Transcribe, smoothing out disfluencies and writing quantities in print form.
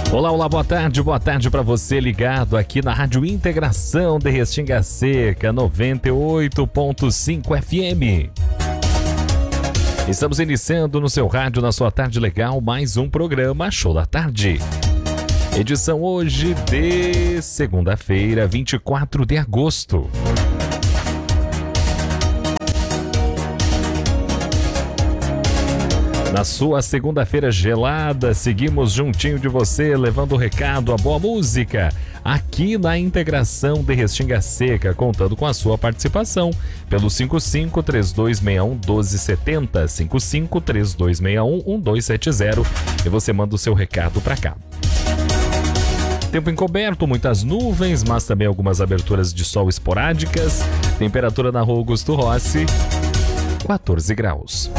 Olá, olá, boa tarde para você ligado aqui na Rádio Integração de Restinga Seca, 98.5 FM. Estamos iniciando no seu rádio, na sua tarde legal, mais um programa Show da Tarde. Edição hoje de segunda-feira, 24 de agosto. Na sua segunda-feira gelada, seguimos juntinho de você, levando o recado, a boa música, aqui na Integração de Restinga Seca, contando com a sua participação, pelo 55-3261-1270, 55-3261-1270, e você manda o seu recado para cá. Tempo encoberto, muitas nuvens, mas também algumas aberturas de sol esporádicas, temperatura na Rua Augusto Rossi, 14 graus.